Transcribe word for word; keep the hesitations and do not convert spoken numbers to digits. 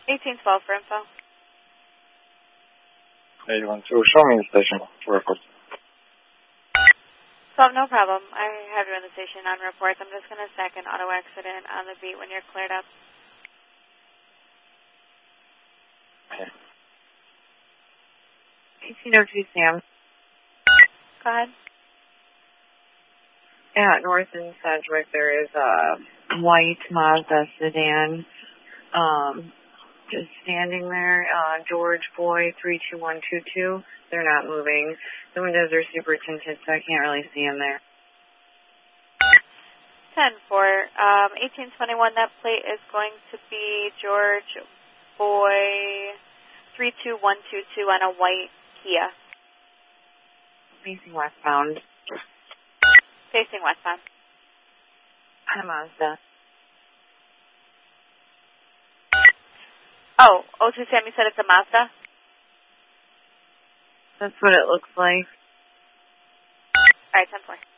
eighteen twelve for info. eight one two, show me the station record. So no problem. I have you in the station on reports. I'm just going to stack an auto accident on the beat when you're cleared up. Okay. eighteen oh two Sam. Go ahead. At North and Sedgwick, there is a white Mazda sedan um, just standing there. Uh, George Boy three two one two two. They're not moving. The windows are super tinted, so I can't really see them there. ten four. Um, eighteen twenty-one, that plate is going to be George Boy three two one two two on a white Kia. Facing westbound. Facing westbound. On a Mazda. Oh, oh two Sam, you said it's a Mazda? That's what it looks like. All right, ten four.